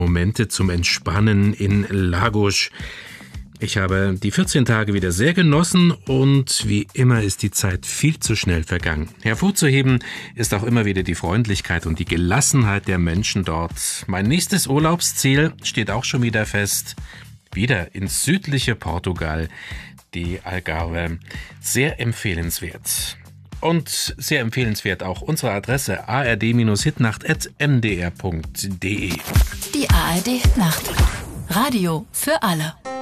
Momente zum Entspannen in Lagos. Ich habe die 14 Tage wieder sehr genossen und wie immer ist die Zeit viel zu schnell vergangen. Hervorzuheben ist auch immer wieder die Freundlichkeit und die Gelassenheit der Menschen dort. Mein nächstes Urlaubsziel steht auch schon wieder fest. Wieder ins südliche Portugal, die Algarve. Sehr empfehlenswert. Und sehr empfehlenswert auch unsere Adresse ard-hitnacht@mdr.de. Die ARD Hitnacht. Radio für alle.